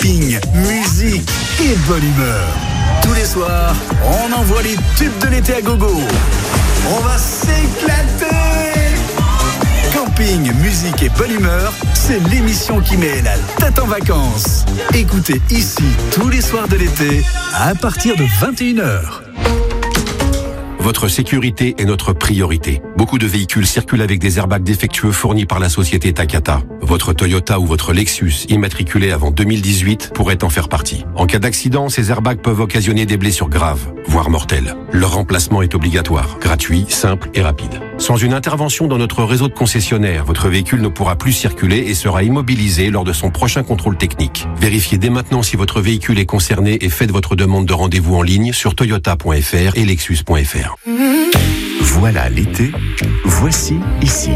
camping, musique et bonne humeur. Tous les soirs, on envoie les tubes de l'été à gogo. On va s'éclater. Camping, musique et bonne humeur, c'est l'émission qui met la tête en vacances. Écoutez ici tous les soirs de l'été à partir de 21h. Votre sécurité est notre priorité. Beaucoup de véhicules circulent avec des airbags défectueux fournis par la société Takata. Votre Toyota ou votre Lexus, immatriculé avant 2018, pourrait en faire partie. En cas d'accident, ces airbags peuvent occasionner des blessures graves, voire mortelles. Leur remplacement est obligatoire, gratuit, simple et rapide. Sans une intervention dans notre réseau de concessionnaires, votre véhicule ne pourra plus circuler et sera immobilisé lors de son prochain contrôle technique. Vérifiez dès maintenant si votre véhicule est concerné et faites votre demande de rendez-vous en ligne sur toyota.fr et lexus.fr. Voilà l'été, voici ici.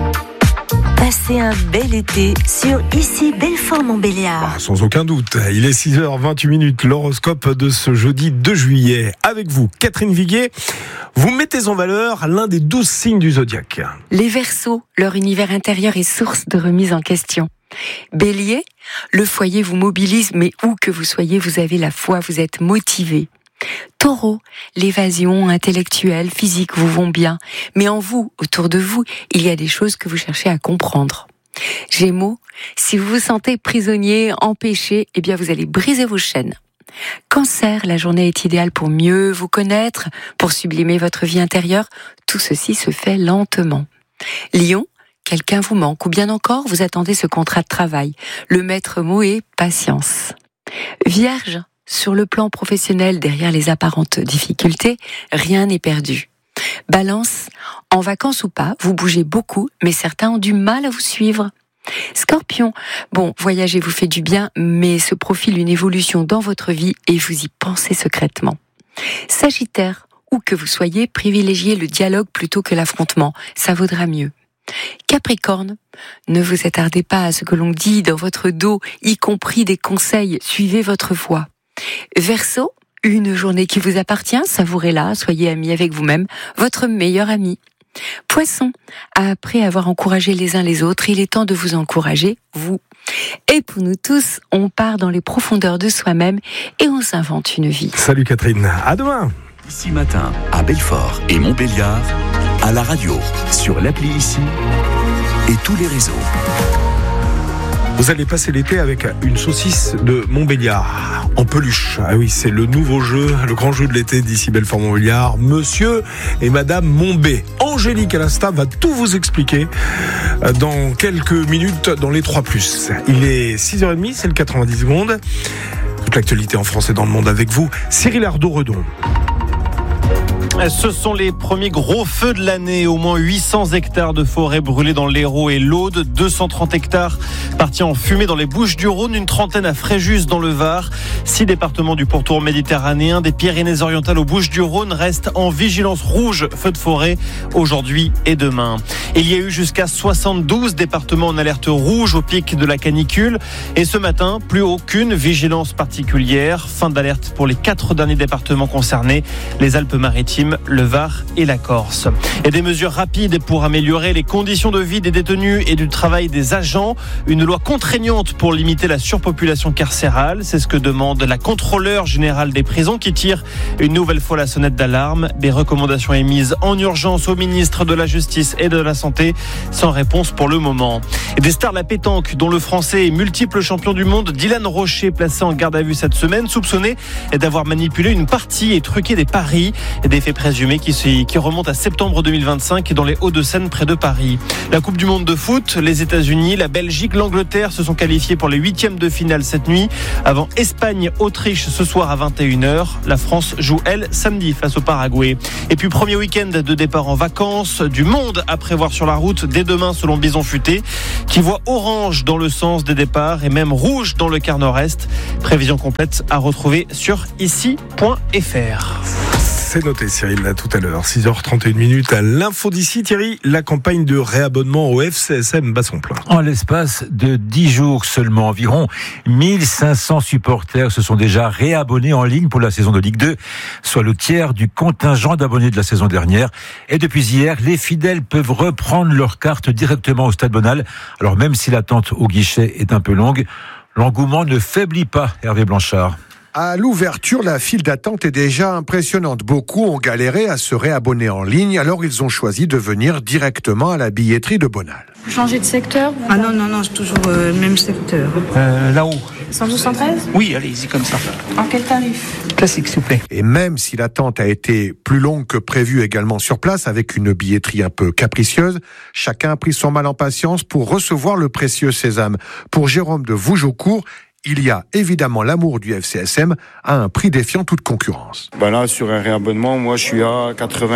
Passez un bel été sur Ici Belfort-Montbéliard. Sans aucun doute, il est 6h28, l'horoscope de ce jeudi 2 juillet. Avec vous, Catherine Viguier, vous mettez en valeur l'un des 12 signes du zodiaque. Les Verseaux, leur univers intérieur est source de remise en question. Bélier, le foyer vous mobilise, mais où que vous soyez, vous avez la foi, vous êtes motivé. Taureau, l'évasion intellectuelle, physique vous vont bien, mais en vous, autour de vous, il y a des choses que vous cherchez à comprendre. Gémeaux, si vous vous sentez prisonnier, empêché, eh bien vous allez briser vos chaînes. Cancer, la journée est idéale pour mieux vous connaître, pour sublimer votre vie intérieure. Tout ceci se fait lentement. Lion, quelqu'un vous manque, ou bien encore, vous attendez ce contrat de travail. Le maître mot est patience. Vierge, sur le plan professionnel, derrière les apparentes difficultés, rien n'est perdu. Balance, en vacances ou pas, vous bougez beaucoup, mais certains ont du mal à vous suivre. Scorpion, bon, voyager vous fait du bien, mais se profile une évolution dans votre vie et vous y pensez secrètement. Sagittaire, où que vous soyez, privilégiez le dialogue plutôt que l'affrontement, ça vaudra mieux. Capricorne, ne vous attardez pas à ce que l'on dit dans votre dos, y compris des conseils, suivez votre voix. Verseau, une journée qui vous appartient, savourez-la, soyez ami avec vous-même, votre meilleur ami. Poisson, après avoir encouragé les uns les autres, il est temps de vous encourager, vous. Et pour nous tous, on part dans les profondeurs de soi-même et on s'invente une vie. Salut Catherine, à demain. Ici matin, à Belfort et Montbéliard, à la radio, sur l'appli Ici et tous les réseaux. Vous allez passer l'été avec une saucisse de Montbéliard en peluche. Ah oui, c'est le nouveau jeu, le grand jeu de l'été d'ici Belfort-Montbéliard. Monsieur et Madame Montbé. Angélique Alasta va tout vous expliquer dans quelques minutes dans les 3+. Il est 6h30, c'est le 90 secondes. Toute l'actualité en France et dans le monde avec vous, Cyril Ardo-Redon. Ce sont les premiers gros feux de l'année. Au moins 800 hectares de forêt brûlés dans l'Hérault et l'Aude, 230 hectares partis en fumée dans les Bouches-du-Rhône, une trentaine à Fréjus dans le Var. 6 départements du pourtour méditerranéen, des Pyrénées-Orientales aux Bouches-du-Rhône restent en vigilance rouge feu de forêt aujourd'hui et demain. Il y a eu jusqu'à 72 départements en alerte rouge au pic de la canicule. Et ce matin, plus aucune vigilance particulière. Fin d'alerte pour les 4 derniers départements concernés, les Alpes-Maritimes, le Var et la Corse. Et des mesures rapides pour améliorer les conditions de vie des détenus et du travail des agents. Une loi contraignante pour limiter la surpopulation carcérale. C'est ce que demande la contrôleure générale des prisons qui tire une nouvelle fois la sonnette d'alarme. Des recommandations émises en urgence au ministre de la Justice et de la Santé, sans réponse pour le moment. Et des stars de la pétanque, dont le Français et multiple champion du monde Dylan Rocher, placé en garde à vue cette semaine, soupçonné d'avoir manipulé une partie et truqué des paris. Des faits présumés qui remontent à septembre 2025 dans les Hauts-de-Seine près de Paris. La Coupe du Monde de foot, les États-Unis, la Belgique, l'Angleterre se sont qualifiés pour les 8e de finale cette nuit. Avant Espagne-Autriche ce soir à 21h. La France joue, elle, samedi face au Paraguay. Et puis premier week-end de départ en vacances, du monde à prévoir sur la route dès demain selon Bison Futé, qui voit orange dans le sens des départs et même rouge dans le quart nord-est. Prévision complète à retrouver sur ici.fr. C'est noté Cyril, à tout à l'heure, 6h31 à l'info d'ici. Thierry, la campagne de réabonnement au FCSM bat son plein. En l'espace de 10 jours seulement, environ 1500 supporters se sont déjà réabonnés en ligne pour la saison de Ligue 2, soit le tiers du contingent d'abonnés de la saison dernière. Et depuis hier, les fidèles peuvent reprendre leur carte directement au Stade Bonal. Alors même si l'attente au guichet est un peu longue, L'engouement ne faiblit pas, Hervé Blanchard. À l'ouverture, la file d'attente est déjà impressionnante. Beaucoup ont galéré à se réabonner en ligne, alors ils ont choisi de venir directement à la billetterie de Bonal. Vous changez de secteur? Ah non, c'est toujours le même secteur. Là-haut. 112, 113? Oui, allez-y comme ça. En quel tarif? Classique, s'il vous plaît. Et même si l'attente a été plus longue que prévu également sur place, avec une billetterie un peu capricieuse, chacun a pris son mal en patience pour recevoir le précieux sésame. Pour Jérôme de Vougeaucourt, il y a évidemment l'amour du FCSM à un prix défiant toute concurrence. Là, sur un réabonnement, moi, je suis à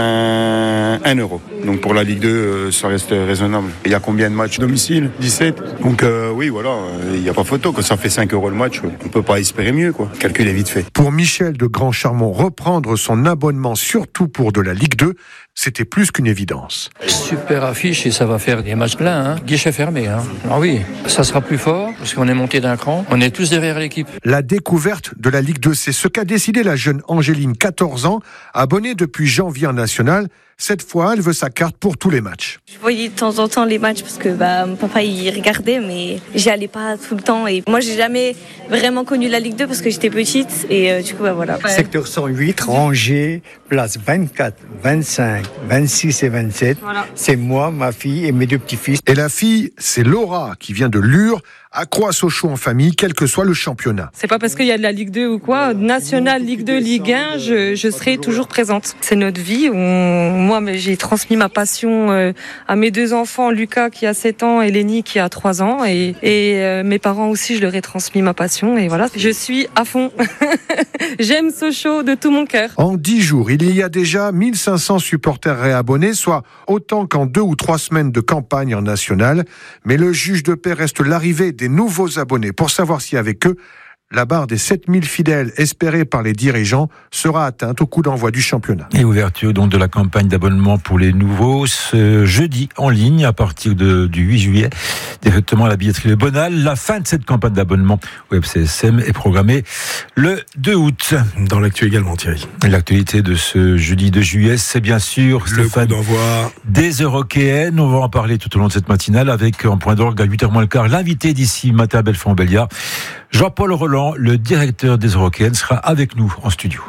81 €. Donc pour la Ligue 2, ça reste raisonnable. Il y a combien de matchs? Domicile 17. Donc oui, voilà, il n'y a pas photo. Ça fait 5 € le match. On ne peut pas espérer mieux, quoi. Le calcul est vite fait. Pour Michel de Grand-Charmont, reprendre son abonnement, surtout pour de la Ligue 2, c'était plus qu'une évidence. Super affiche et ça va faire des matchs pleins, guichet fermé. Ah oui, ça sera plus fort parce qu'on est monté d'un cran. On est tous derrière l'équipe. La découverte de la Ligue 2, c'est ce qu'a décidé la jeune Angéline, 14 ans, abonnée depuis janvier en national. Cette fois, elle veut sa carte pour tous les matchs. Je voyais de temps en temps les matchs parce que mon papa il regardait, mais j'y allais pas tout le temps. Et moi, j'ai jamais vraiment connu la Ligue 2 parce que j'étais petite. Et du coup, voilà. Secteur 108, rangée, place 24, 25, 26 et 27. Voilà. C'est moi, ma fille et mes deux petits-fils. Et la fille, c'est Laura qui vient de Lure, accro à Sochaux en famille, quel que soit le championnat. C'est pas parce qu'il y a de la Ligue 2 ou quoi, nationale, Ligue 2, Ligue 1, je serai toujours présente. C'est notre vie. Moi, j'ai transmis ma passion à mes deux enfants, Lucas qui a 7 ans et Lénie qui a 3 ans. Et mes parents aussi, je leur ai transmis ma passion. Et voilà, je suis à fond. J'aime Sochaux de tout mon cœur. En 10 jours, il y a déjà 1500 supporters réabonnés, soit autant qu'en 2 ou 3 semaines de campagne en national. Mais le juge de paix reste l'arrivée des nouveaux abonnés pour savoir si avec eux, la barre des 7000 fidèles espérés par les dirigeants sera atteinte au coup d'envoi du championnat. Et ouverture donc de la campagne d'abonnement pour les nouveaux ce jeudi en ligne à partir du 8 juillet, directement à la billetterie de Bonal. La fin de cette campagne d'abonnement au FCSM est programmée le 2 août. Dans l'actu également, Thierry. L'actualité de ce jeudi 2 juillet, c'est bien sûr le coup d'envoi des Européennes. On va en parler tout au long de cette matinale avec en point d'orgue à 8h moins le quart l'invité d'ici matin à Belfort-Montbéliard. Jean-Paul Roland, le directeur des Européennes, sera avec nous en studio.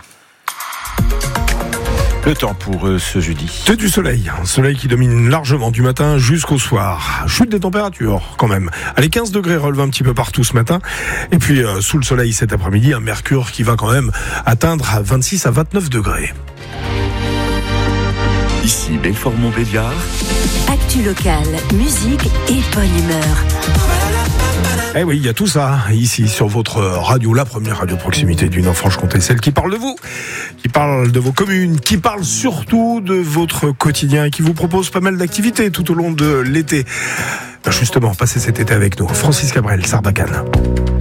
Le temps pour ce jeudi. C'est du soleil. Un soleil qui domine largement du matin jusqu'au soir. Chute des températures quand même. Allez, 15 degrés relevés un petit peu partout ce matin. Et puis sous le soleil cet après-midi, un mercure qui va quand même atteindre 26 à 29 degrés. Ici Belfort-Montbéliard. Actu locale, musique et bonne humeur. Eh oui, il y a tout ça ici sur votre radio, la première radio de proximité du Nord-Franche-Comté, celle qui parle de vous, qui parle de vos communes, qui parle surtout de votre quotidien, qui vous propose pas mal d'activités tout au long de l'été. Justement, passez cet été avec nous. Francis Cabrel, Sarbacane.